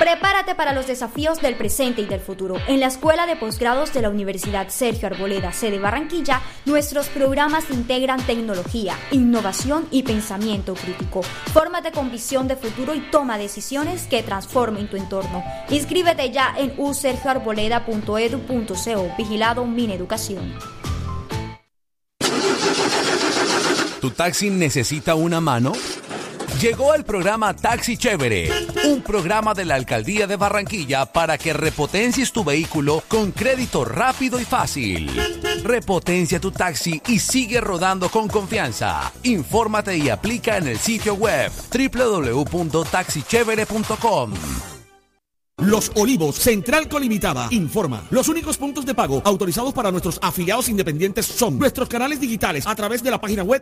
Prepárate para los desafíos del presente y del futuro. En la Escuela de Posgrados de la Universidad Sergio Arboleda, sede Barranquilla, nuestros programas integran tecnología, innovación y pensamiento crítico. Fórmate con visión de futuro y toma decisiones que transformen tu entorno. Inscríbete ya en usergioarboleda.edu.co. Vigilado Mineducación. ¿Tu taxi necesita una mano? Llegó el programa Taxi Chévere, un programa de la Alcaldía de Barranquilla para que repotencies tu vehículo con crédito rápido y fácil. Repotencia tu taxi y sigue rodando con confianza. Infórmate y aplica en el sitio web www.taxichevere.com. Los Olivos, Central Colimitada, informa. Los únicos puntos de pago autorizados para nuestros afiliados independientes son nuestros canales digitales a través de la página web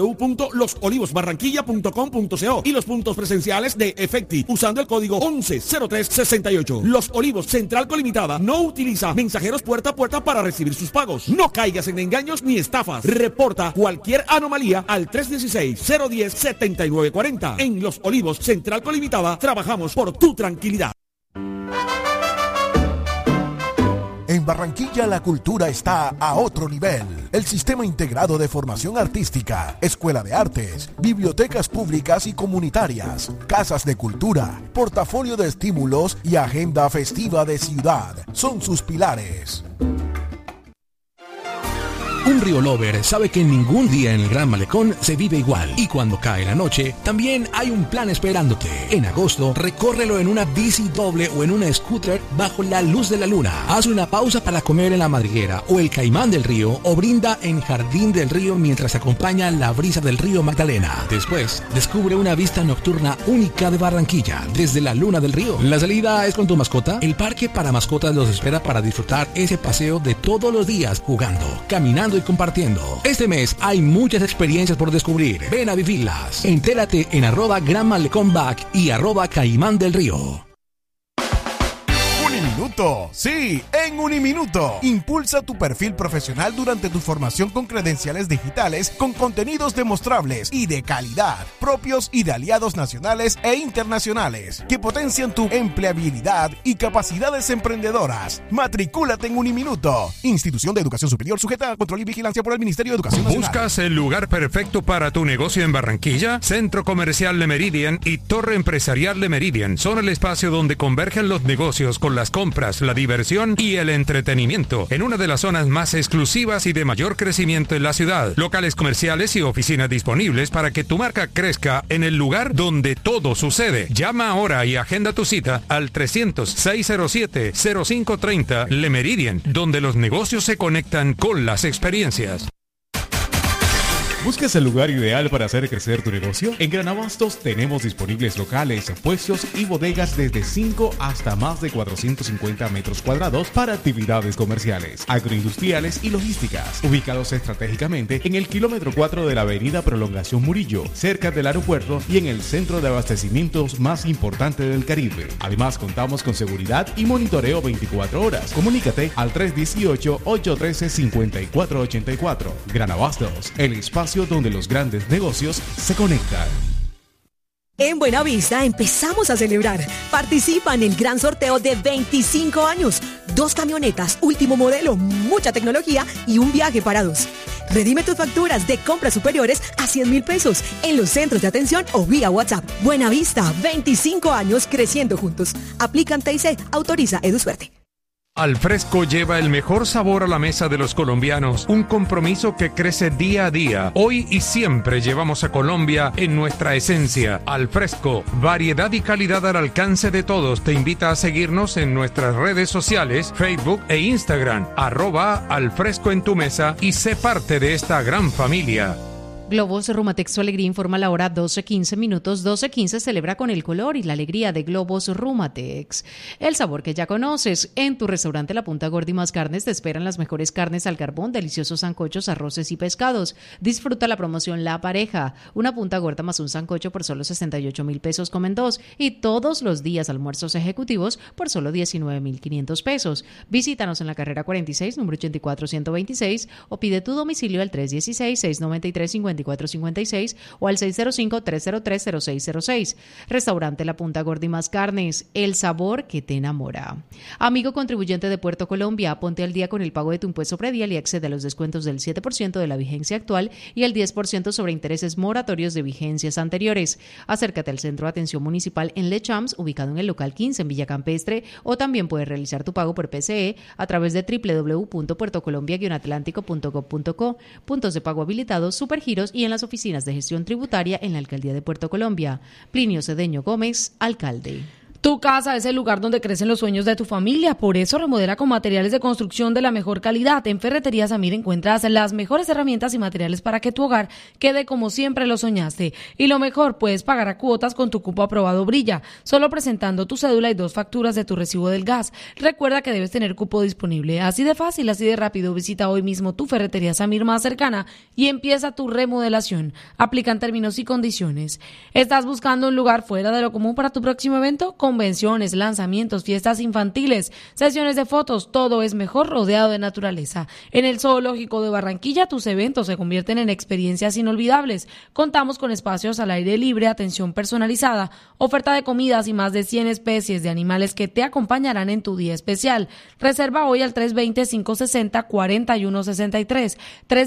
www.losolivosbarranquilla.com.co y los puntos presenciales de Efecti usando el código 110368. Los Olivos, Central Colimitada, no utiliza mensajeros puerta a puerta para recibir sus pagos. No caigas en engaños ni estafas. Reporta cualquier anomalía al 316-010-7940. En Los Olivos, Central Colimitada, trabajamos por tu tranquilidad. En Barranquilla la cultura está a otro nivel. El Sistema Integrado de Formación Artística, Escuela de Artes, bibliotecas públicas y comunitarias, casas de cultura, portafolio de estímulos y agenda festiva de ciudad son sus pilares. Un Río Lover sabe que ningún día en el Gran Malecón se vive igual. Y cuando cae la noche, también hay un plan esperándote. En agosto, recórrelo en una bici doble o en una scooter bajo la luz de la luna. Haz una pausa para comer en la madriguera o el Caimán del Río o brinda en Jardín del Río mientras acompaña la brisa del río Magdalena. Después, descubre una vista nocturna única de Barranquilla desde la Luna del Río. La salida es con tu mascota. El parque para mascotas los espera para disfrutar ese paseo de todos los días jugando, caminando y compartiendo. Este mes hay muchas experiencias por descubrir. Ven a vivirlas. Entérate en @GranMalecónBack y @Caimán del Río. Uniminuto, sí, en Uniminuto. Impulsa tu perfil profesional durante tu formación con credenciales digitales con contenidos demostrables y de calidad, propios y de aliados nacionales e internacionales, que potencian tu empleabilidad y capacidades emprendedoras. Matricúlate en Uniminuto. Institución de Educación Superior sujeta a control y vigilancia por el Ministerio de Educación Nacional. ¿Buscas el lugar perfecto para tu negocio en Barranquilla? Centro Comercial Le Meridian y Torre Empresarial Le Meridian son el espacio donde convergen los negocios con las compras, la diversión y el entretenimiento en una de las zonas más exclusivas y de mayor crecimiento en la ciudad. Locales comerciales y oficinas disponibles para que tu marca crezca en el lugar donde todo sucede. Llama ahora y agenda tu cita al 300-607-0530 Le Meridian, donde los negocios se conectan con las experiencias. ¿Buscas el lugar ideal para hacer crecer tu negocio? En Gran Abastos tenemos disponibles locales, puestos y bodegas desde 5 hasta más de 450 metros cuadrados para actividades comerciales, agroindustriales y logísticas, ubicados estratégicamente en el kilómetro 4 de la avenida Prolongación Murillo, cerca del aeropuerto y en el centro de abastecimientos más importante del Caribe. Además, contamos con seguridad y monitoreo 24 horas. Comunícate al 318-813-5484. Gran Abastos, el espacio donde los grandes negocios se conectan. En Buenavista empezamos a celebrar. Participa en el gran sorteo de 25 años. 2 camionetas, último modelo, mucha tecnología y un viaje para 2. Redime tus facturas de compras superiores a 100,000 pesos en los centros de atención o vía WhatsApp. Buenavista, 25 años creciendo juntos. Aplican TIC, autoriza EduSuerte. Alfresco lleva el mejor sabor a la mesa de los colombianos, un compromiso que crece día a día. Hoy y siempre llevamos a Colombia en nuestra esencia. Alfresco, variedad y calidad al alcance de todos. Te invita a seguirnos en nuestras redes sociales, Facebook e Instagram, @Alfresco en tu mesa y sé parte de esta gran familia. Globos Rumatex, su alegría, informa la hora 12:15 minutos. 12:15 celebra con el color y la alegría de Globos Rumatex. El sabor que ya conoces. En tu restaurante La Punta Gorda y Más Carnes te esperan las mejores carnes al carbón, deliciosos sancochos, arroces y pescados. Disfruta la promoción La Pareja. Una punta gorda más un sancocho por solo 68,000 pesos comen 2. Y todos los días almuerzos ejecutivos por solo 19,500 pesos. Visítanos en la carrera 46, número 84126 o pide tu domicilio al 316-693-59 605-303-2456 o al 605-303-0606. Restaurante La Punta Gorda y Más Carnes, el sabor que te enamora. Amigo contribuyente de Puerto Colombia, ponte al día con el pago de tu impuesto predial y accede a los descuentos del 7% de la vigencia actual y el 10% sobre intereses moratorios de vigencias anteriores. Acércate al Centro de Atención Municipal en Le Champs, ubicado en el local 15 en Villa Campestre, o también puedes realizar tu pago por PCE a través de www.puertocolombia-atlántico.gov.co, puntos de pago habilitados, supergiros y en las oficinas de gestión tributaria en la Alcaldía de Puerto Colombia. Plinio Cedeño Gómez, alcalde. Tu casa es el lugar donde crecen los sueños de tu familia, por eso remodela con materiales de construcción de la mejor calidad. En Ferreterías Amir encuentras las mejores herramientas y materiales para que tu hogar quede como siempre lo soñaste. Y lo mejor, puedes pagar a cuotas con tu cupo aprobado Brilla, solo presentando tu cédula y 2 facturas de tu recibo del gas. Recuerda que debes tener cupo disponible. Así de fácil, así de rápido. Visita hoy mismo tu Ferreterías Amir más cercana y empieza tu remodelación. Aplican términos y condiciones. ¿Estás buscando un lugar fuera de lo común para tu próximo evento? Convenciones, lanzamientos, fiestas infantiles, sesiones de fotos, todo es mejor rodeado de naturaleza. En el Zoológico de Barranquilla, tus eventos se convierten en experiencias inolvidables. Contamos con espacios al aire libre, atención personalizada, oferta de comidas y más de 100 especies de animales que te acompañarán en tu día especial. Reserva hoy al 320-560-4163,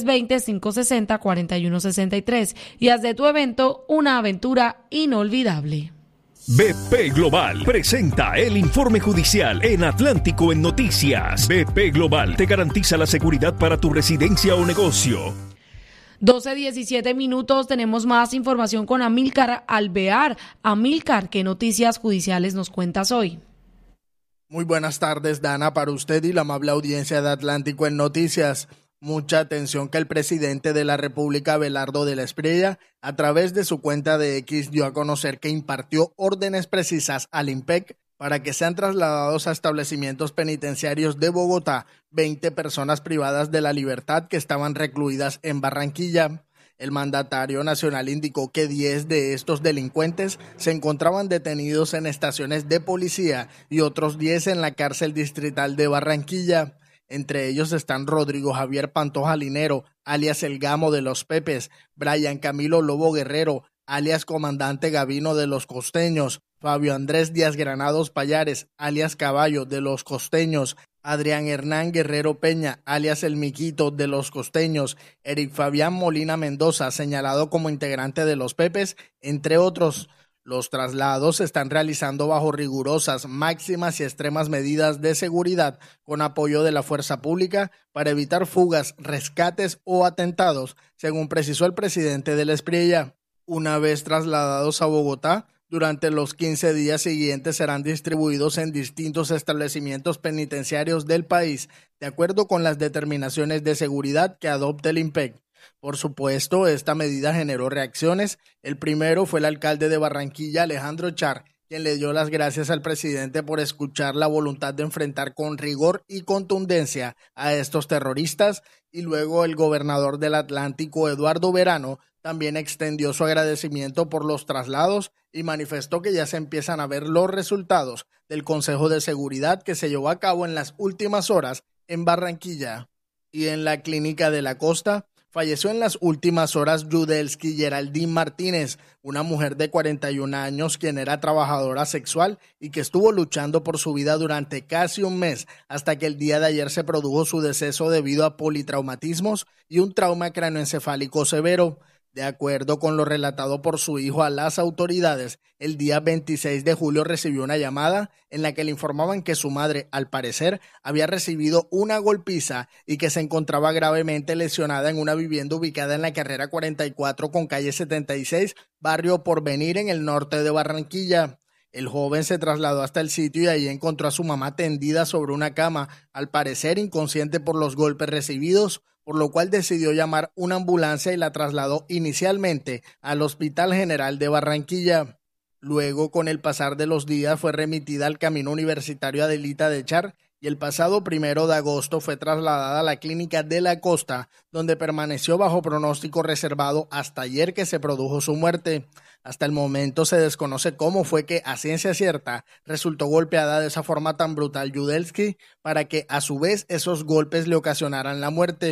320-560-4163 y haz de tu evento una aventura inolvidable. BP Global presenta el informe judicial en Atlántico en Noticias. BP Global te garantiza la seguridad para tu residencia o negocio. 12:17 tenemos más información con Amílcar Alvear. Amílcar, ¿qué noticias judiciales nos cuentas hoy? Muy buenas tardes, Dana, para usted y la amable audiencia de Atlántico en Noticias. Mucha atención que el presidente de la República, Abelardo de la Espriella, a través de su cuenta de X dio a conocer que impartió órdenes precisas al IMPEC para que sean trasladados a establecimientos penitenciarios de Bogotá 20 personas privadas de la libertad que estaban recluidas en Barranquilla. El mandatario nacional indicó que 10 de estos delincuentes se encontraban detenidos en estaciones de policía y otros 10 en la cárcel distrital de Barranquilla. Entre ellos están Rodrigo Javier Pantoja Linero, alias El Gamo de los Pepes, Brian Camilo Lobo Guerrero, alias Comandante Gavino de los Costeños, Fabio Andrés Díaz Granados Payares, alias Caballo de los Costeños, Adrián Hernán Guerrero Peña, alias El Miquito de los Costeños, Eric Fabián Molina Mendoza, señalado como integrante de los Pepes, entre otros. Los traslados se están realizando bajo rigurosas, máximas y extremas medidas de seguridad con apoyo de la fuerza pública para evitar fugas, rescates o atentados, según precisó el presidente de la Espriella. Una vez trasladados a Bogotá, durante los 15 días siguientes serán distribuidos en distintos establecimientos penitenciarios del país, de acuerdo con las determinaciones de seguridad que adopte el IMPEC. Por supuesto, esta medida generó reacciones. El primero fue el alcalde de Barranquilla, Alejandro Char, quien le dio las gracias al presidente por escuchar la voluntad de enfrentar con rigor y contundencia a estos terroristas, y luego el gobernador del Atlántico, Eduardo Verano, también extendió su agradecimiento por los traslados y manifestó que ya se empiezan a ver los resultados del Consejo de Seguridad que se llevó a cabo en las últimas horas en Barranquilla. Y en la Clínica de la Costa, falleció en las últimas horas Yudelski Geraldine Martínez, una mujer de 41 años quien era trabajadora sexual y que estuvo luchando por su vida durante casi un mes hasta que el día de ayer se produjo su deceso debido a politraumatismos y un trauma cráneoencefálico severo. De acuerdo con lo relatado por su hijo a las autoridades, el día 26 de julio recibió una llamada en la que le informaban que su madre, al parecer, había recibido una golpiza y que se encontraba gravemente lesionada en una vivienda ubicada en la carrera 44 con calle 76, barrio Porvenir, en el norte de Barranquilla. El joven se trasladó hasta el sitio y allí encontró a su mamá tendida sobre una cama, al parecer inconsciente por los golpes recibidos, por lo cual decidió llamar una ambulancia y la trasladó inicialmente al Hospital General de Barranquilla. Luego, con el pasar de los días, fue remitida al Camino Universitario Adelita de Char y el pasado 1 de agosto fue trasladada a la Clínica de la Costa, donde permaneció bajo pronóstico reservado hasta ayer que se produjo su muerte. Hasta el momento se desconoce cómo fue que, a ciencia cierta, resultó golpeada de esa forma tan brutal Yudelski para que, a su vez, esos golpes le ocasionaran la muerte.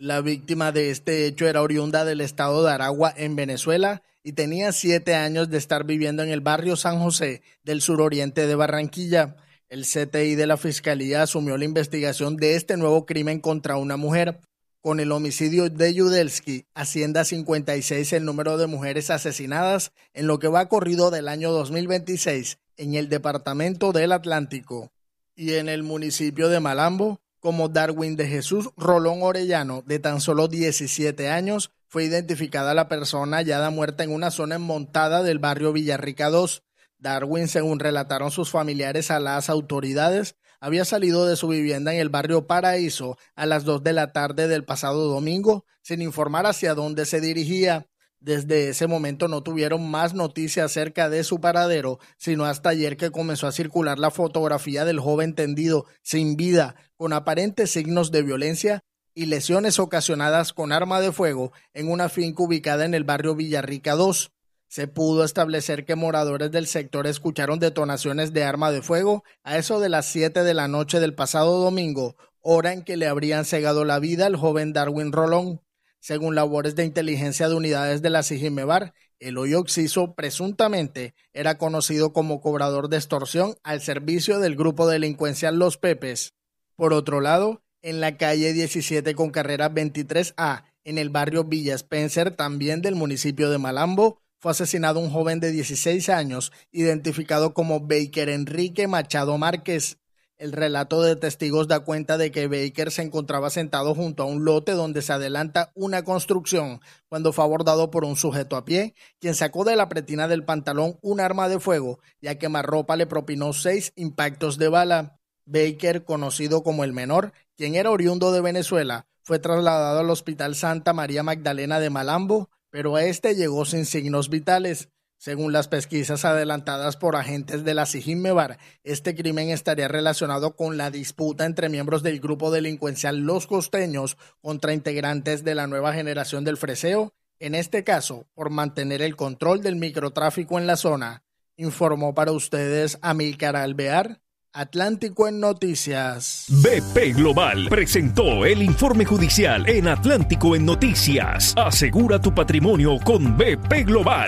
La víctima de este hecho era oriunda del estado de Aragua, en Venezuela, y tenía 7 años de estar viviendo en el barrio San José del suroriente de Barranquilla. El CTI de la Fiscalía asumió la investigación de este nuevo crimen contra una mujer. Con el homicidio de Yudelski, asciende a 56 el número de mujeres asesinadas en lo que va corrido del año 2026 en el departamento del Atlántico. Y en el municipio de Malambo, como Darwin de Jesús Rolón Orellano, de tan solo 17 años, fue identificada la persona hallada muerta en una zona enmontada del barrio Villarrica 2. Darwin, según relataron sus familiares a las autoridades, había salido de su vivienda en el barrio Paraíso a las 2 de la tarde del pasado domingo, sin informar hacia dónde se dirigía. Desde ese momento no tuvieron más noticias acerca de su paradero, sino hasta ayer, que comenzó a circular la fotografía del joven tendido sin vida, con aparentes signos de violencia y lesiones ocasionadas con arma de fuego en una finca ubicada en el barrio Villarrica 2. Se pudo establecer que moradores del sector escucharon detonaciones de arma de fuego a eso de las 7 de la noche del pasado domingo, hora en que le habrían cegado la vida al joven Darwin Rolón. Según labores de inteligencia de unidades de la Sigimebar, Eloy Oxiso presuntamente era conocido como cobrador de extorsión al servicio del grupo delincuencial Los Pepes. Por otro lado, en la calle 17 con carrera 23A, en el barrio Villa Spencer, también del municipio de Malambo, fue asesinado un joven de 16 años, identificado como Baker Enrique Machado Márquez. El relato de testigos da cuenta de que Baker se encontraba sentado junto a un lote donde se adelanta una construcción cuando fue abordado por un sujeto a pie, quien sacó de la pretina del pantalón un arma de fuego y a quemarropa le propinó 6 impactos de bala. Baker, conocido como el Menor, quien era oriundo de Venezuela, fue trasladado al Hospital Santa María Magdalena de Malambo, pero a este llegó sin signos vitales. Según las pesquisas adelantadas por agentes de la Sigimebar, este crimen estaría relacionado con la disputa entre miembros del grupo delincuencial Los Costeños contra integrantes de la nueva generación del Freseo, en este caso por mantener el control del microtráfico en la zona. Informó para ustedes Amílcar Alvear, Atlántico en Noticias. BP Global presentó el informe judicial en Atlántico en Noticias. Asegura tu patrimonio con BP Global.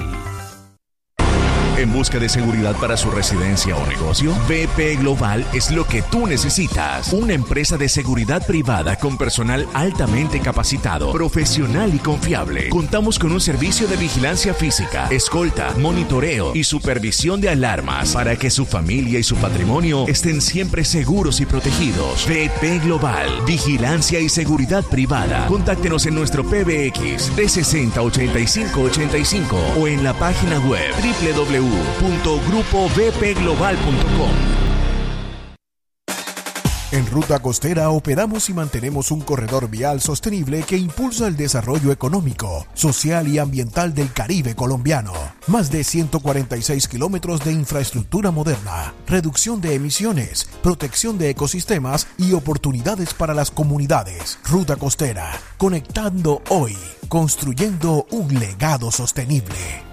¿En busca de seguridad para su residencia o negocio? BP Global es lo que tú necesitas. Una empresa de seguridad privada con personal altamente capacitado, profesional y confiable. Contamos con un servicio de vigilancia física, escolta, monitoreo y supervisión de alarmas para que su familia y su patrimonio estén siempre seguros y protegidos. BP Global, vigilancia y seguridad privada. Contáctenos en nuestro PBX 360-8585 o en la página web www.grupobpglobal.com. En Ruta Costera operamos y mantenemos un corredor vial sostenible que impulsa el desarrollo económico, social y ambiental del Caribe colombiano. Más de 146 kilómetros de infraestructura moderna, reducción de emisiones, protección de ecosistemas y oportunidades para las comunidades. Ruta Costera, conectando hoy, construyendo un legado sostenible.